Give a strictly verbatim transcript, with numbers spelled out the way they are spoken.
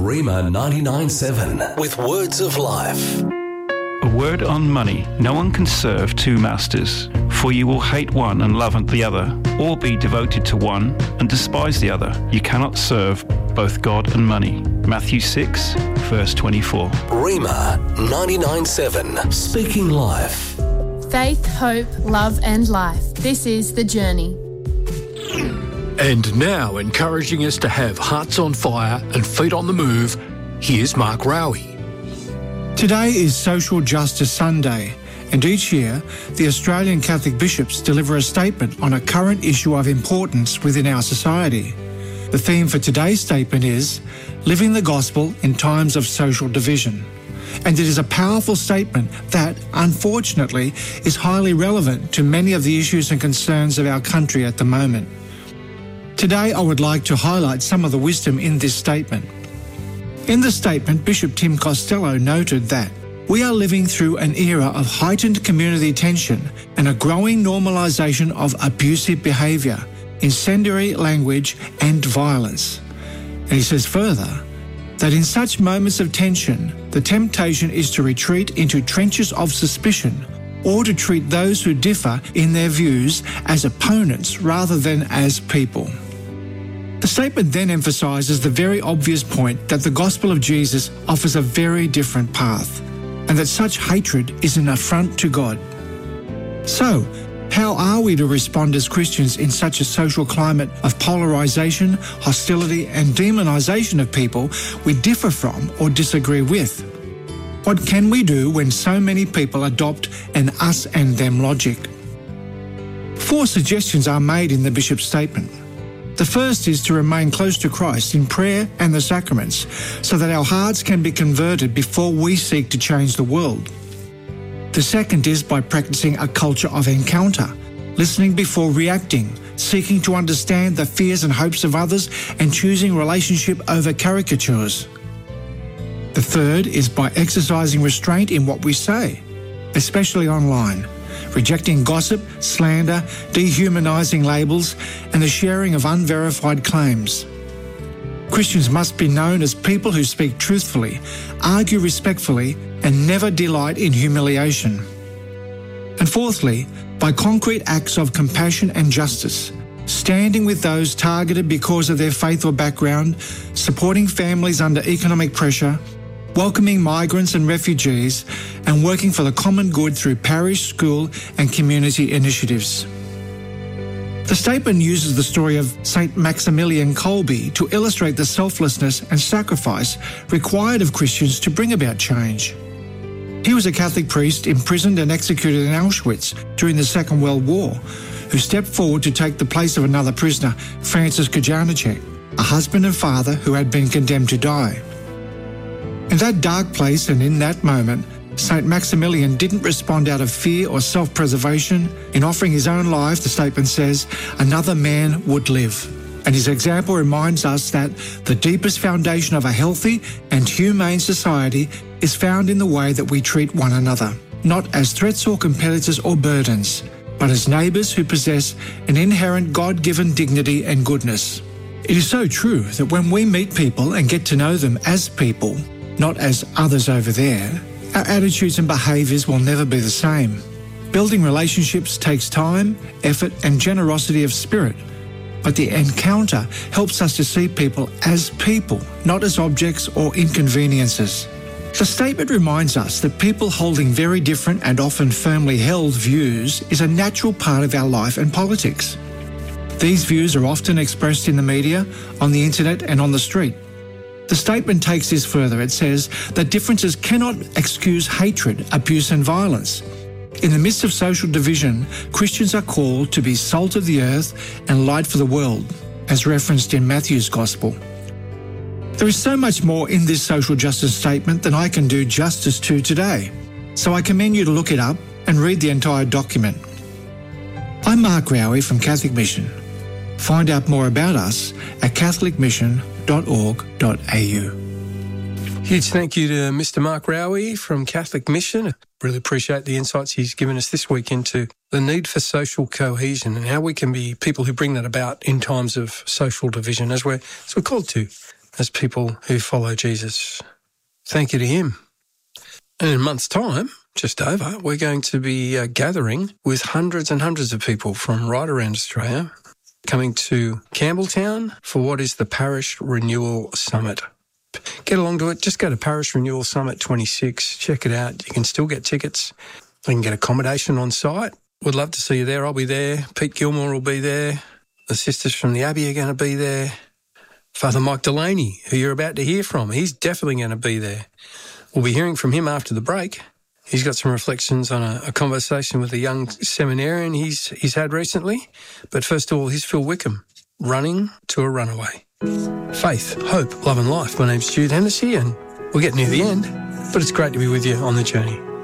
Rhema ninety-nine seven with Words of Life. A word on money. No one can serve two masters, for you will hate one and love the other, or be devoted to one and despise the other. You cannot serve both God and money. Matthew six, verse twenty-four. Rhema ninety-nine seven, speaking life. Faith, hope, love and life. This is The Journey. And now, encouraging us to have hearts on fire and feet on the move, here's Mark Rowie. Today is Social Justice Sunday, and each year the Australian Catholic bishops deliver a statement on a current issue of importance within our society. The theme for today's statement is Living the Gospel in Times of Social Division. And it is a powerful statement that, unfortunately, is highly relevant to many of the issues and concerns of our country at the moment. Today I would like to highlight some of the wisdom in this statement. In the statement, Bishop Tim Costello noted that we are living through an era of heightened community tension and a growing normalisation of abusive behaviour, incendiary language and violence. And he says further that in such moments of tension, the temptation is to retreat into trenches of suspicion or to treat those who differ in their views as opponents rather than as people. The statement then emphasises the very obvious point that the gospel of Jesus offers a very different path, and that such hatred is an affront to God. So, how are we to respond as Christians in such a social climate of polarisation, hostility and demonisation of people we differ from or disagree with? What can we do when so many people adopt an us and them logic? Four suggestions are made in the bishop's statement. The first is to remain close to Christ in prayer and the sacraments so that our hearts can be converted before we seek to change the world. The second is by practicing a culture of encounter, listening before reacting, seeking to understand the fears and hopes of others and choosing relationship over caricatures. The third is by exercising restraint in what we say, especially online, rejecting gossip, slander, dehumanising labels, and the sharing of unverified claims. Christians must be known as people who speak truthfully, argue respectfully, and never delight in humiliation. And fourthly, by concrete acts of compassion and justice, standing with those targeted because of their faith or background, supporting families under economic pressure, welcoming migrants and refugees, and working for the common good through parish, school and community initiatives. The statement uses the story of Saint Maximilian Kolbe to illustrate the selflessness and sacrifice required of Christians to bring about change. He was a Catholic priest imprisoned and executed in Auschwitz during the Second World War, who stepped forward to take the place of another prisoner, Francis Kajaniczek, a husband and father who had been condemned to die. In that dark place and in that moment, Saint Maximilian didn't respond out of fear or self-preservation. In offering his own life, the statement says, another man would live. And his example reminds us that the deepest foundation of a healthy and humane society is found in the way that we treat one another, not as threats or competitors or burdens, but as neighbours who possess an inherent God-given dignity and goodness. It is so true that when we meet people and get to know them as people, not as others over there, our attitudes and behaviours will never be the same. Building relationships takes time, effort and generosity of spirit, but the encounter helps us to see people as people, not as objects or inconveniences. The statement reminds us that people holding very different and often firmly held views is a natural part of our life and politics. These views are often expressed in the media, on the internet and on the street. The statement takes this further. It says that differences cannot excuse hatred, abuse and violence. In the midst of social division, Christians are called to be salt of the earth and light for the world, as referenced in Matthew's Gospel. There is so much more in this social justice statement than I can do justice to today, so I commend you to look it up and read the entire document. I'm Mark Rowie from Catholic Mission. Find out more about us at catholic mission dot org dot a u. Huge thank you to Mister Mark Rowie from Catholic Mission. Really appreciate the insights he's given us this week into the need for social cohesion and how we can be people who bring that about in times of social division, as we're, as we're called to. as people who follow Jesus. Thank you to him. And in a month's time, just over, we're going to be uh, gathering with hundreds and hundreds of people from right around Australia, coming to Campbelltown for what is the Parish Renewal Summit. Get along to it. Just go to Parish Renewal Summit twenty-six. Check it out. You can still get tickets. You can get accommodation on site. Would love to see you there. I'll be there. Pete Gilmore will be there. The sisters from the Abbey are going to be there. Father Mike Delaney, who you're about to hear from, he's definitely going to be there. We'll be hearing from him after the break. He's got some reflections on a, a conversation with a young seminarian he's he's had recently. But first of all, here's Phil Wickham, Running to a Runaway. Faith, hope, love and life. My name's Jude Hennessy and we're getting near the end, but it's great to be with you on the journey.